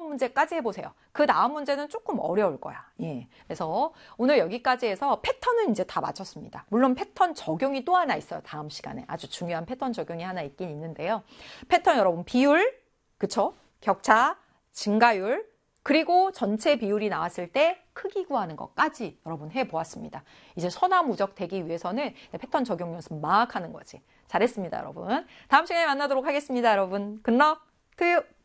문제까지 해보세요. 그 다음 문제는 조금 어려울 거야. 예. 그래서 오늘 여기까지 해서 패턴은 이제 다 마쳤습니다. 물론 패턴 적용이 또 하나 있어요. 다음 시간에 아주 중요한 패턴 적용이 하나 있긴 있는데요. 패턴 여러분 비율, 그쵸? 격차, 증가율, 그리고 전체 비율이 나왔을 때 크기 구하는 것까지 여러분 해보았습니다. 이제 선화무적 되기 위해서는 패턴 적용 연습 막 하는 거지. 잘했습니다, 여러분. 다음 시간에 만나도록 하겠습니다, 여러분. Good luck to you!